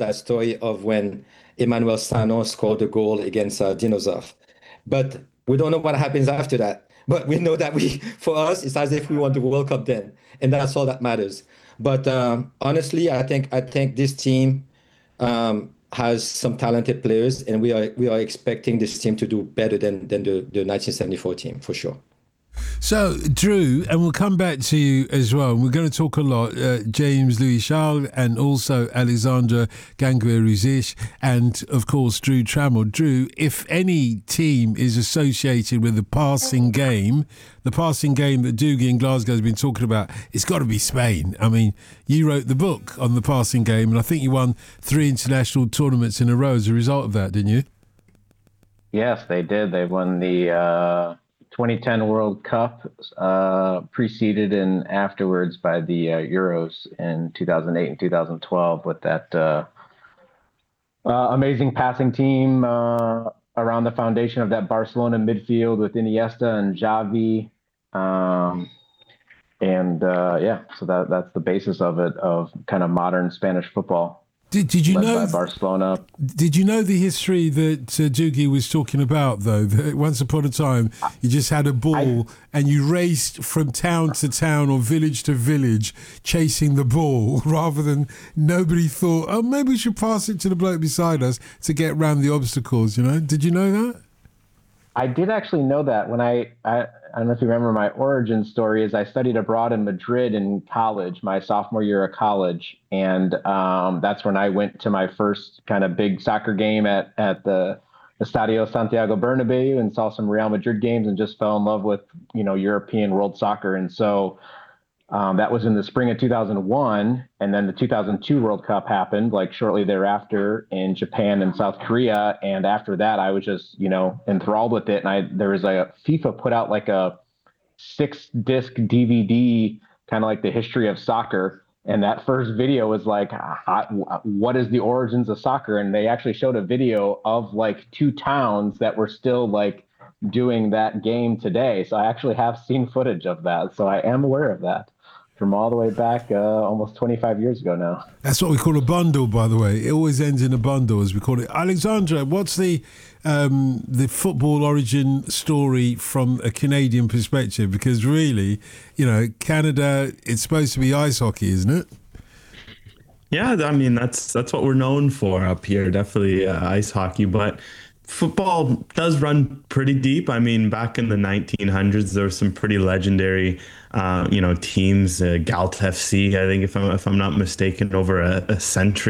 that story of when Emmanuel Sano scored the goal against Dinosaur. But we don't know what happens after that. But we know that for us, it's as if we won the World Cup then, and that's all that matters. But honestly, I think this team has some talented players, and we are expecting this team to do better than the 1974 team for sure. So, Drew, and we'll come back to you as well. We're going to talk a lot, James Louis-Charles and also Alexandre Gangué-Ruzic and, of course, Drew Trammell. Drew, if any team is associated with the passing game that Dougie in Glasgow has been talking about, it's got to be Spain. I mean, you wrote the book on the passing game, and I think you won 3 international tournaments in a row as a result of that, didn't you? Yes, they did. They won the 2010 World Cup, preceded and afterwards by the Euros in 2008 and 2012 with that amazing passing team around the foundation of that Barcelona midfield with Iniesta and Xavi. So that's the basis of it, of kind of modern Spanish football. Did you know by Barcelona? Did you know the history that Dougie was talking about, though? That once upon a time, you just had a ball and you raced from town to town or village to village chasing the ball, rather than nobody thought, oh, maybe we should pass it to the bloke beside us to get around the obstacles, you know? Did you know that? I did actually know that. When I don't know if you remember my origin story, is I studied abroad in Madrid in college, my sophomore year of college. And that's when I went to my first kind of big soccer game at the Estadio Santiago Bernabeu and saw some Real Madrid games and just fell in love with, European world soccer. And so that was in the spring of 2001. And then the 2002 World Cup happened, like shortly thereafter, in Japan and South Korea. And after that, I was just, enthralled with it. And there was FIFA put out like a 6-disc DVD, kind of like the history of soccer. And that first video was like, what is the origins of soccer? And they actually showed a video of like 2 towns that were still like doing that game today. So I actually have seen footage of that. So I am aware of that from all the way back almost 25 years ago now. That's what we call a bundle, by the way. It always ends in a bundle, as we call it. Alexandra, what's the football origin story from a Canadian perspective? Because really, Canada, it's supposed to be ice hockey, isn't it? Yeah, I mean, that's what we're known for up here, definitely ice hockey. But football does run pretty deep. I mean, back in the 1900s, there were some pretty legendary, teams, Galt FC, I think, if I'm not mistaken, over a century